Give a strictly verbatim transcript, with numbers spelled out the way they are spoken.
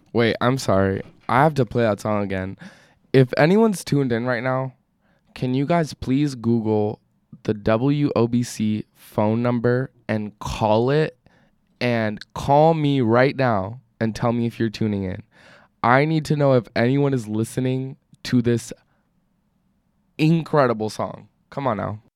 Wait, I'm sorry. I have to play that song again. If anyone's tuned in right now, can you guys please Google the W O B C phone number and call it and call me right now and tell me if you're tuning in. I need to know if anyone is listening to this incredible song. Come on now.